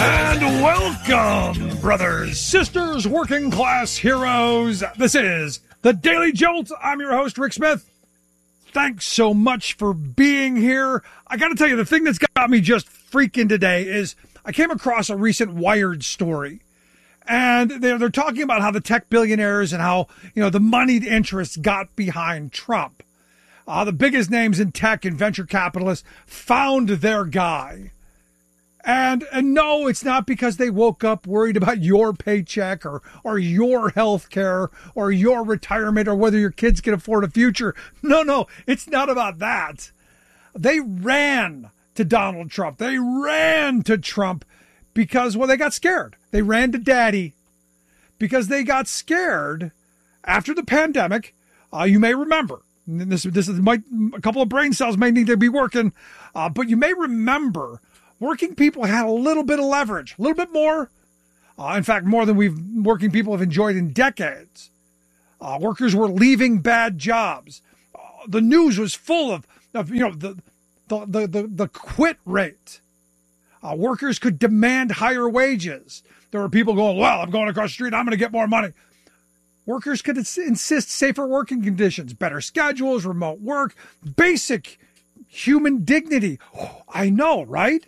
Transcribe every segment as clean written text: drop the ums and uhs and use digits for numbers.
And welcome, brothers, sisters, working class heroes. This is the Daily Jolt. I'm your host, Rick Smith. Thanks so much for being here. I got to tell you, the thing that's got me just freaking today is I came across a recent Wired story. And they're talking about how the tech billionaires and how, the moneyed interests got behind Trump. The biggest names in tech and venture capitalists found their guy. And no, it's not because they woke up worried about your paycheck or your health care or your retirement or whether your kids can afford a future. No, it's not about that. They ran to Donald Trump. They ran to Trump because, they got scared. They ran to Daddy because they got scared after the pandemic. You may remember, this is a couple of brain cells may need to be working, but you may remember working people had a little bit of leverage, a little bit more. In fact, more than working people have enjoyed in decades. Workers were leaving bad jobs. The news was full of the quit rate. Workers could demand higher wages. There were people going, well, I'm going across the street, I'm going to get more money. Workers could insist safer working conditions, better schedules, remote work, basic human dignity. I know, right?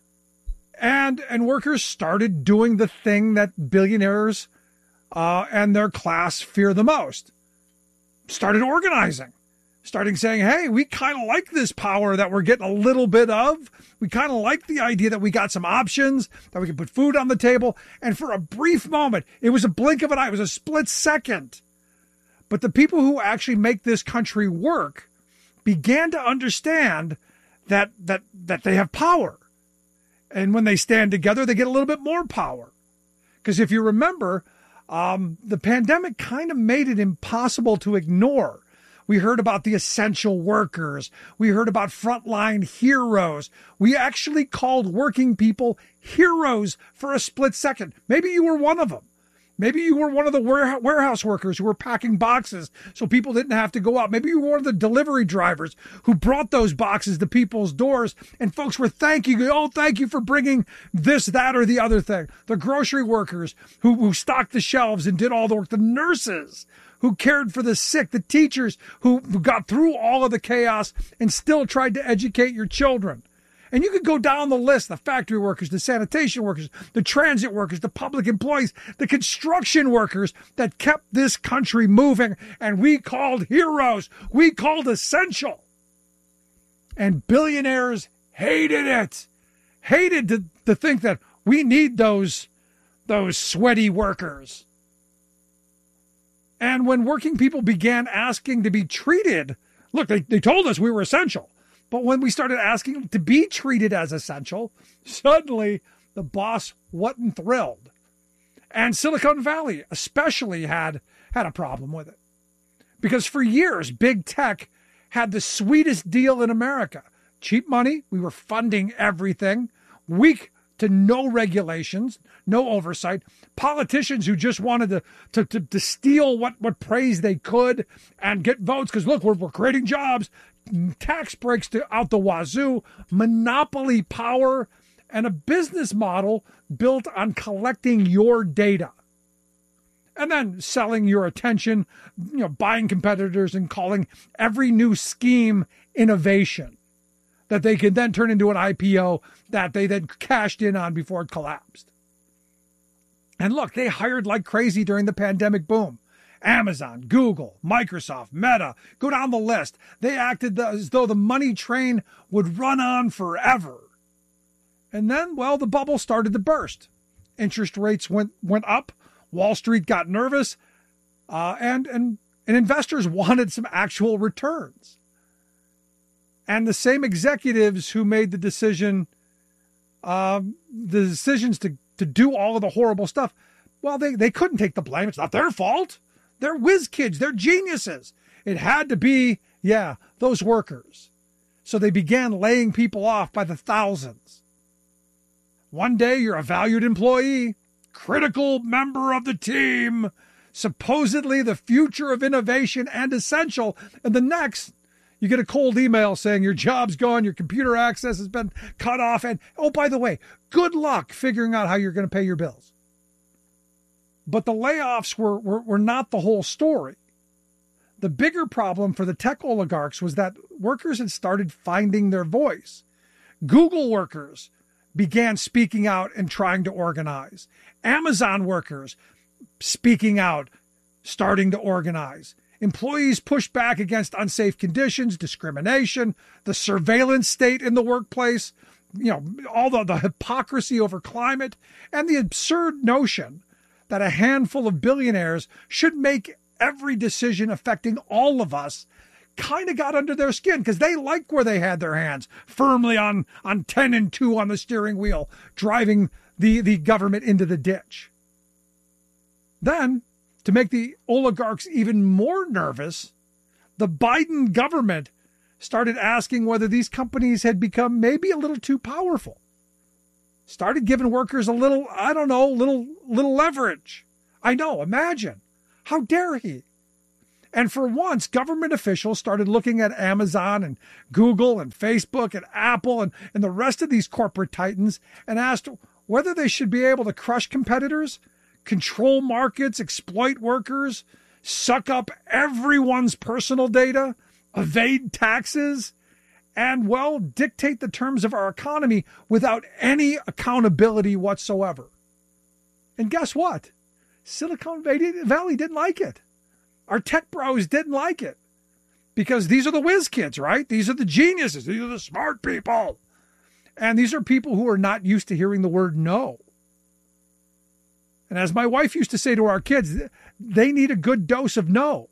And workers started doing the thing that billionaires and their class fear the most. Started organizing. Starting saying, hey, we kind of like this power that we're getting a little bit of. We kind of like the idea that we got some options, that we can put food on the table. And for a brief moment, it was a blink of an eye. It was a split second. But the people who actually make this country work began to understand that they have power. And when they stand together, they get a little bit more power. Because if you remember, the pandemic kind of made it impossible to ignore. We heard about the essential workers. We heard about frontline heroes. We actually called working people heroes for a split second. Maybe you were one of them. Maybe you were one of the warehouse workers who were packing boxes so people didn't have to go out. Maybe you were one of the delivery drivers who brought those boxes to people's doors and folks were thanking you. Oh, thank you for bringing this, that, or the other thing. The grocery workers who stocked the shelves and did all the work. The nurses who cared for the sick, the teachers who got through all of the chaos and still tried to educate your children. And you could go down the list, the factory workers, the sanitation workers, the transit workers, the public employees, the construction workers that kept this country moving, and we called heroes. We called essential. And billionaires hated it. Hated to think that we need those sweaty workers. And when working people began asking to be treated, look, they told us we were essential. But when we started asking to be treated as essential, suddenly the boss wasn't thrilled. And Silicon Valley especially had a problem with it. Because for years, big tech had the sweetest deal in America. Cheap money, we were funding everything, weak to no regulations, no oversight, politicians who just wanted to steal what praise they could and get votes because, look, we're creating jobs, tax breaks out the wazoo, monopoly power, and a business model built on collecting your data and then selling your attention, buying competitors and calling every new scheme innovation that they could then turn into an IPO that they then cashed in on before it collapsed. And look, they hired like crazy during the pandemic boom. Amazon, Google, Microsoft, Meta, go down the list. They acted as though the money train would run on forever. And then, the bubble started to burst. Interest rates went up. Wall Street got nervous. And investors wanted some actual returns. And the same executives who made the decisions to do all of the horrible stuff, they couldn't take the blame. It's not their fault. They're whiz kids. They're geniuses. It had to be, those workers. So they began laying people off by the thousands. One day you're a valued employee, critical member of the team, supposedly the future of innovation and essential. And the next, You get a cold email saying your job's gone, your computer access has been cut off, and, oh, by the way, good luck figuring out how you're going to pay your bills. But the layoffs were not the whole story. The bigger problem for the tech oligarchs was that workers had started finding their voice. Google workers began speaking out and trying to organize. Amazon workers speaking out, starting to organize. Employees pushed back against unsafe conditions, discrimination, the surveillance state in the workplace, all the hypocrisy over climate, and the absurd notion that a handful of billionaires should make every decision affecting all of us kind of got under their skin because they liked where they had their hands firmly on 10 and 2 on the steering wheel, driving the government into the ditch. Then, to make the oligarchs even more nervous, the Biden government started asking whether these companies had become maybe a little too powerful. Started giving workers a little leverage. I know, imagine. How dare he? And for once, government officials started looking at Amazon and Google and Facebook and Apple and the rest of these corporate titans and asked whether they should be able to crush competitors, control markets, exploit workers, suck up everyone's personal data, evade taxes, and, dictate the terms of our economy without any accountability whatsoever. And guess what? Silicon Valley didn't like it. Our tech bros didn't like it because these are the whiz kids, right? These are the geniuses. These are the smart people. And these are people who are not used to hearing the word no. And as my wife used to say to our kids, they need a good dose of no.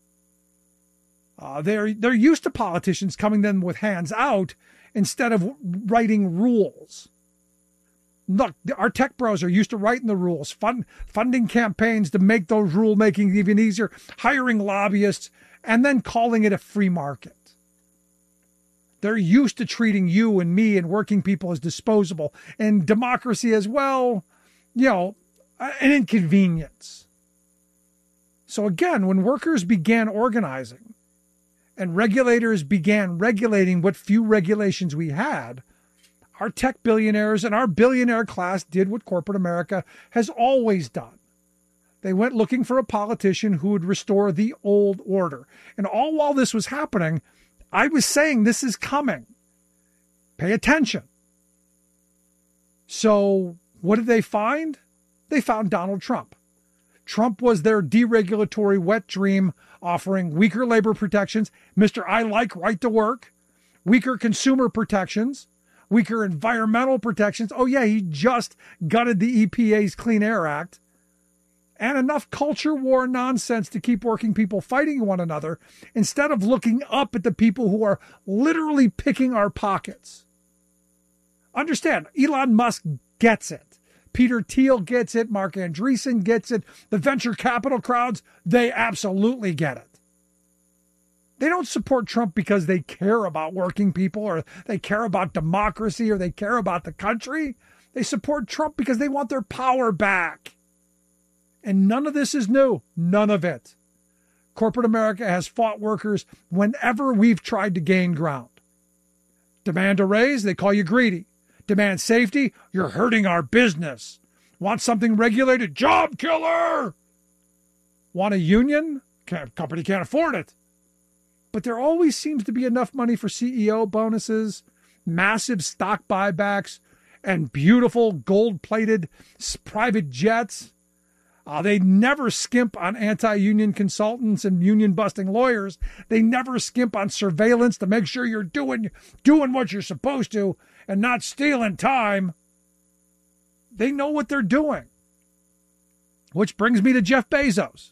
They're used to politicians coming to them with hands out instead of writing rules. Look, our tech bros are used to writing the rules, funding campaigns to make those rulemaking even easier, hiring lobbyists, and then calling it a free market. They're used to treating you and me and working people as disposable, and democracy as well, an inconvenience. So again, when workers began organizing and regulators began regulating what few regulations we had, our tech billionaires and our billionaire class did what corporate America has always done. They went looking for a politician who would restore the old order. And all while this was happening, I was saying this is coming. Pay attention. So what did they find? They found Donald Trump. Trump was their deregulatory wet dream, offering weaker labor protections, Mr. I like right to work, weaker consumer protections, weaker environmental protections. Oh, yeah, he just gutted the EPA's Clean Air Act. And enough culture war nonsense to keep working people fighting one another instead of looking up at the people who are literally picking our pockets. Understand, Elon Musk gets it. Peter Thiel gets it. Mark Andreessen gets it. The venture capital crowds, they absolutely get it. They don't support Trump because they care about working people or they care about democracy or they care about the country. They support Trump because they want their power back. And none of this is new. None of it. Corporate America has fought workers whenever we've tried to gain ground. Demand a raise, they call you greedy. Demand safety, you're hurting our business. Want something regulated? Job killer! Want a union? Company can't afford it. But there always seems to be enough money for CEO bonuses, massive stock buybacks, and beautiful gold-plated private jets. They never skimp on anti-union consultants and union-busting lawyers. They never skimp on surveillance to make sure you're doing what you're supposed to and not stealing time. They know what they're doing. Which brings me to Jeff Bezos.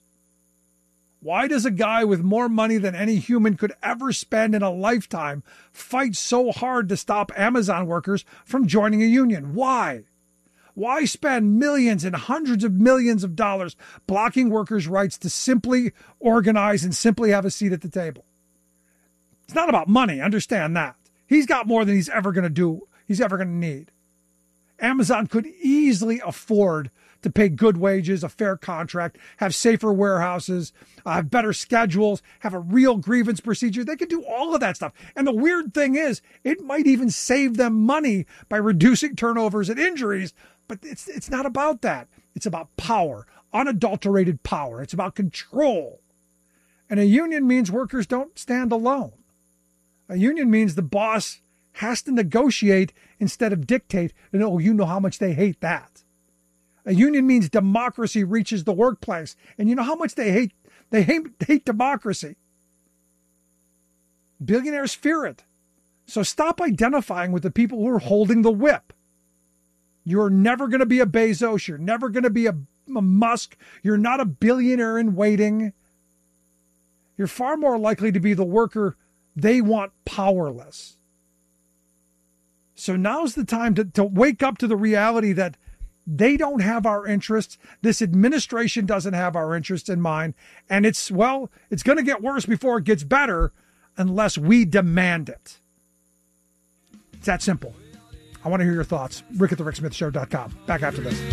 Why does a guy with more money than any human could ever spend in a lifetime fight so hard to stop Amazon workers from joining a union? Why? Why spend millions and hundreds of millions of dollars blocking workers' rights to simply organize and simply have a seat at the table? It's not about money. Understand that. He's got more than he's ever going to need. Amazon could easily afford to pay good wages, a fair contract, have safer warehouses, have better schedules, have a real grievance procedure. They could do all of that stuff. And the weird thing is, it might even save them money by reducing turnovers and injuries. But it's not about that. It's about power, unadulterated power. It's about control. And a union means workers don't stand alone. A union means the boss has to negotiate instead of dictate. And oh, you know how much they hate that. A union means democracy reaches the workplace. And you know how much they hate democracy. Billionaires fear it. So stop identifying with the people who are holding the whip. You're never going to be a Bezos. You're never going to be a Musk. You're not a billionaire in waiting. You're far more likely to be the worker they want powerless. So now's the time to wake up to the reality that they don't have our interests. This administration doesn't have our interests in mind. And it's going to get worse before it gets better unless we demand it. It's that simple. I want to hear your thoughts. Rick at the ricksmithshow.com. Back after this.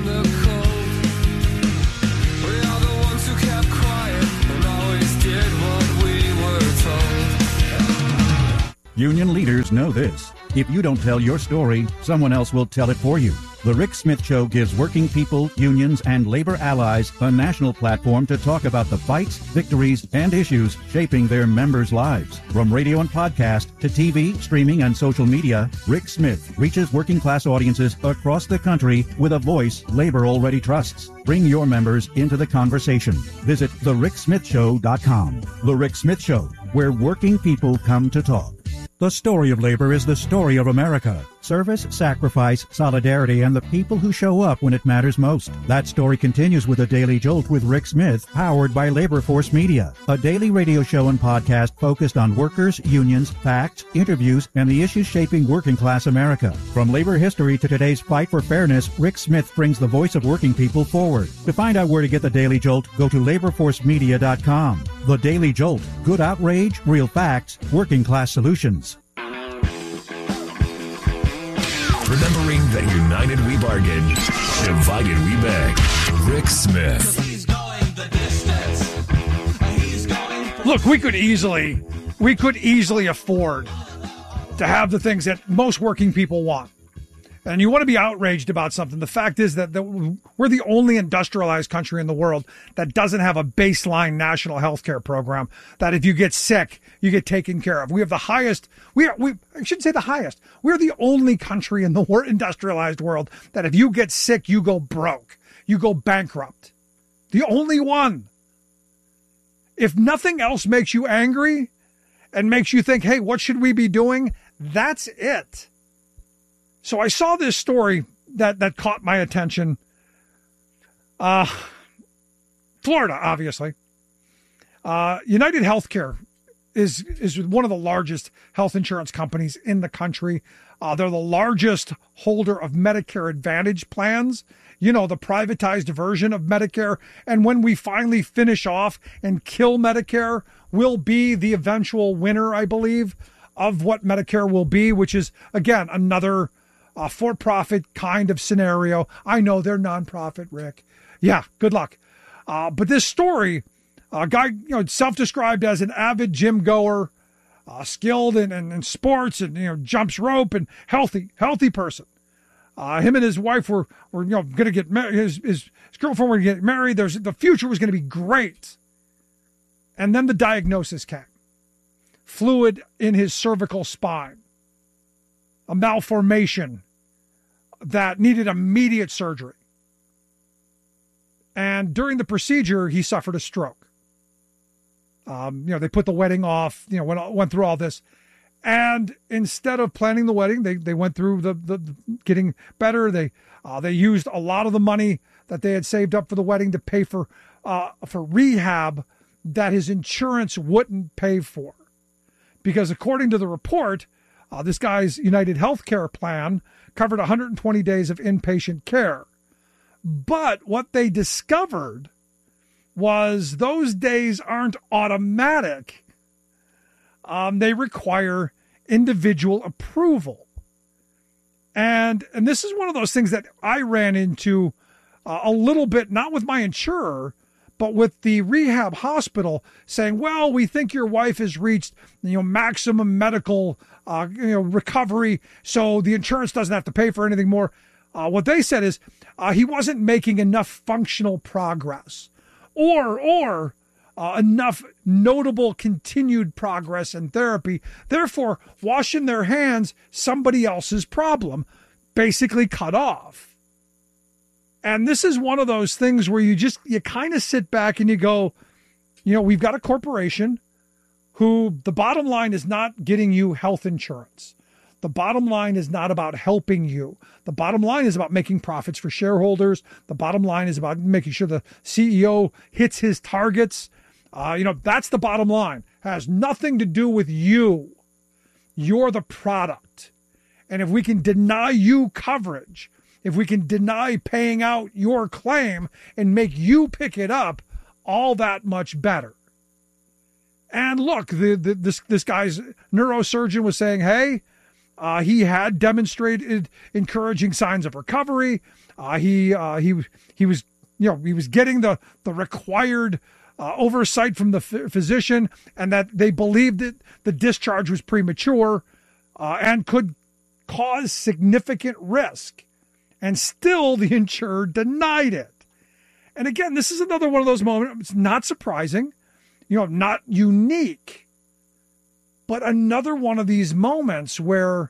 Union leaders know this. If you don't tell your story, someone else will tell it for you. The Rick Smith Show gives working people, unions, and labor allies a national platform to talk about the fights, victories, and issues shaping their members' lives. From radio and podcast to TV, streaming, and social media, Rick Smith reaches working class audiences across the country with a voice labor already trusts. Bring your members into the conversation. Visit thericksmithshow.com. The Rick Smith Show, where working people come to talk. The story of labor is the story of America. Service, sacrifice, solidarity, and the people who show up when it matters most. That story continues with a Daily Jolt with Rick Smith, powered by Labor Force Media, a daily radio show and podcast focused on workers, unions, facts, interviews, and the issues shaping working class America. From labor history to today's fight for fairness, Rick Smith brings the voice of working people forward. To find out where to get the Daily Jolt, go to laborforcemedia.com. The Daily Jolt. Good outrage, real facts, working class solutions. Remembering that united we bargain, divided we beg. Rick Smith. Look, we could easily afford to have the things that most working people want. And you want to be outraged about something. The fact is that we're the only industrialized country in the world that doesn't have a baseline national health care program, that if you get sick, you get taken care of. We have the highest, I shouldn't say the highest. We're the only country in the industrialized world that if you get sick, you go broke. You go bankrupt. The only one. If nothing else makes you angry and makes you think, hey, what should we be doing? That's it. So I saw this story that caught my attention. Florida, obviously. United Healthcare is one of the largest health insurance companies in the country. They're the largest holder of Medicare Advantage plans, the privatized version of Medicare. And when we finally finish off and kill Medicare, we'll be the eventual winner, I believe, of what Medicare will be, which is, again, another for-profit kind of scenario. I know they're nonprofit, Rick. Yeah, good luck. But this story, a guy, self-described as an avid gym goer, skilled in sports and, jumps rope and healthy person. Him and his wife were going to get married. His girlfriend were going to get married. The future was going to be great. And then the diagnosis came. Fluid in his cervical spine. A malformation that needed immediate surgery. And during the procedure, he suffered a stroke. They put the wedding off, went through all this. And instead of planning the wedding, they went through the getting better. They used a lot of the money that they had saved up for the wedding to pay for rehab that his insurance wouldn't pay for. Because according to the report, this guy's United Healthcare plan covered 120 days of inpatient care. But what they discovered was those days aren't automatic. They require individual approval. And this is one of those things that I ran into a little bit, not with my insurer, but with the rehab hospital saying, well, we think your wife has reached, maximum medical, recovery, so the insurance doesn't have to pay for anything more. What they said is he wasn't making enough functional progress or enough notable continued progress in therapy. Therefore, washing their hands, somebody else's problem, basically cut off. And this is one of those things where you kind of sit back and you go, we've got a corporation who the bottom line is not getting you health insurance. The bottom line is not about helping you. The bottom line is about making profits for shareholders. The bottom line is about making sure the CEO hits his targets. That's the bottom line. It has nothing to do with you. You're the product. And if we can deny you coverage, if we can deny paying out your claim and make you pick it up, all that much better. And look, this guy's neurosurgeon was saying, hey, he had demonstrated encouraging signs of recovery. He was getting the required oversight from the physician, and that they believed that the discharge was premature and could cause significant risk. And still the insurer denied it. And again, this is another one of those moments. It's not surprising, not unique, but another one of these moments where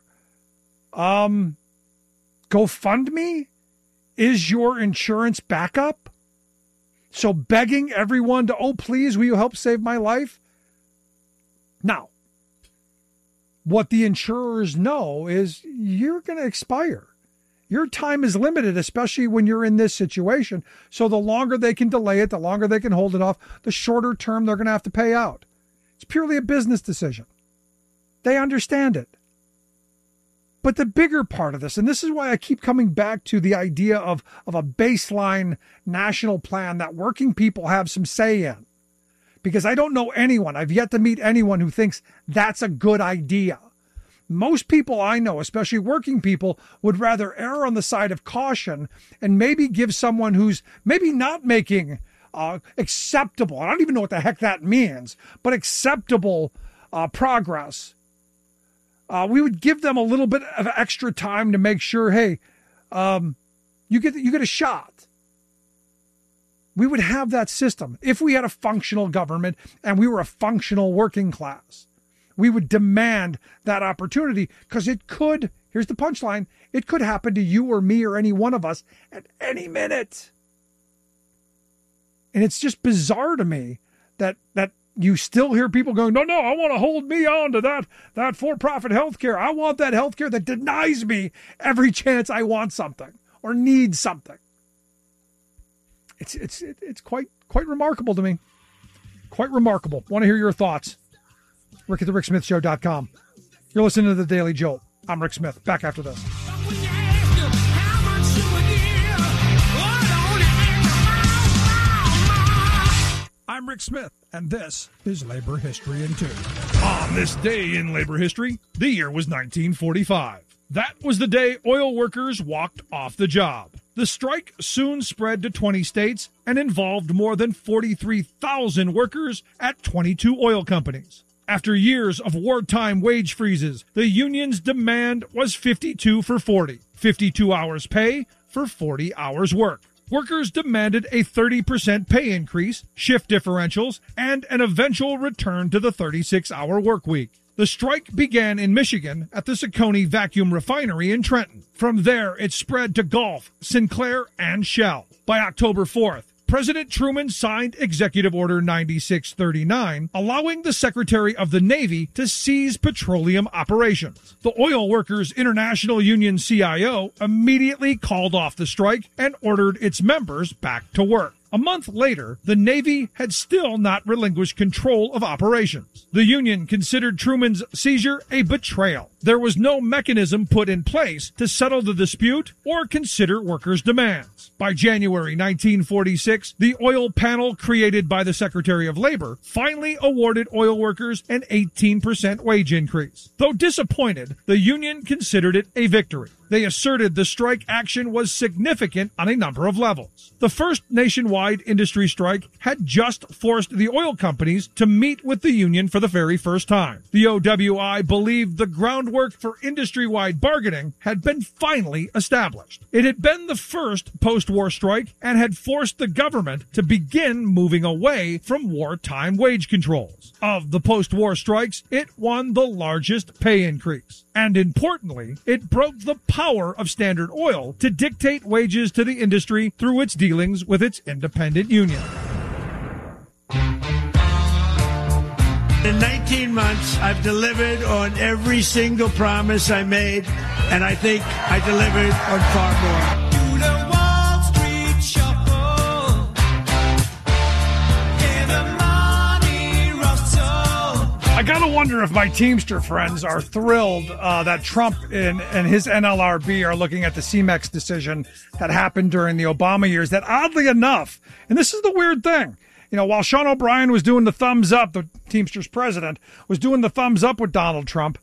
GoFundMe is your insurance backup. So begging everyone to, oh, please, will you help save my life? Now, what the insurers know is you're going to expire. Your time is limited, especially when you're in this situation. So the longer they can delay it, the longer they can hold it off, the shorter term they're going to have to pay out. It's purely a business decision. They understand it. But the bigger part of this, and this is why I keep coming back to the idea of a baseline national plan that working people have some say in. Because I don't know anyone, I've yet to meet anyone who thinks that's a good idea. Most people I know, especially working people, would rather err on the side of caution and maybe give someone who's maybe not making acceptable, I don't even know what the heck that means, but acceptable progress. We would give them a little bit of extra time to make sure, hey, you get a shot. We would have that system if we had a functional government and we were a functional working class. We would demand that opportunity because it could, here's the punchline, it could happen to you or me or any one of us at any minute. And it's just bizarre to me that you still hear people going, no, I want to hold me on to that for-profit healthcare. I want that healthcare that denies me every chance I want something or need something. It's quite remarkable to me. Quite remarkable. Want to hear your thoughts? Rick at thericksmithshow.com. You're listening to The Daily Jolt. I'm Rick Smith. Back after this. I'm Rick Smith, and this is Labor History in 2. On this day in labor history, the year was 1945. That was the day oil workers walked off the job. The strike soon spread to 20 states and involved more than 43,000 workers at 22 oil companies. After years of wartime wage freezes, the union's demand was 52 for 40, 52 hours pay for 40 hours work. Workers demanded a 30% pay increase, shift differentials, and an eventual return to the 36-hour work week. The strike began in Michigan at the Saccone Vacuum Refinery in Trenton. From there, it spread to Gulf, Sinclair, and Shell. By October 4th, President Truman signed Executive Order 9639, allowing the Secretary of the Navy to seize petroleum operations. The Oil Workers International Union CIO immediately called off the strike and ordered its members back to work. A month later, the Navy had still not relinquished control of operations. The Union considered Truman's seizure a betrayal. there was no mechanism put in place to settle the dispute or consider workers' demands. By January 1946, the oil panel created by the Secretary of Labor finally awarded oil workers an 18% wage increase. Though disappointed, the union considered it a victory. They asserted the strike action was significant on a number of levels. The first nationwide industry strike had just forced the oil companies to meet with the union for the very first time. The OWI believed the groundwork for industry-wide bargaining had been finally established. It had been the first post-war strike and had forced the government to begin moving away from wartime wage controls. Of the post-war strikes, it won the largest pay increase. And importantly, it broke the power of Standard Oil to dictate wages to the industry through its dealings with its independent union. In 19 months, I've delivered on every single promise I made, and I think I delivered on far more. Do the Wall Street Shuffle, hear the money rustle. I gotta wonder if my Teamster friends are thrilled that Trump and his NLRB are looking at the CMEX decision that happened during the Obama years that, oddly enough, and this is the weird thing, you know, while Sean O'Brien was doing the thumbs up, the Teamsters president was doing the thumbs up with Donald Trump,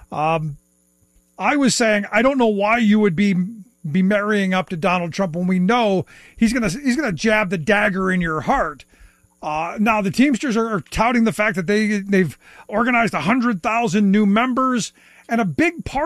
I was saying, I don't know why you would be marrying up to Donald Trump when we know he's gonna jab the dagger in your heart. Now the Teamsters are touting the fact that they've organized 100,000 new members, and a big part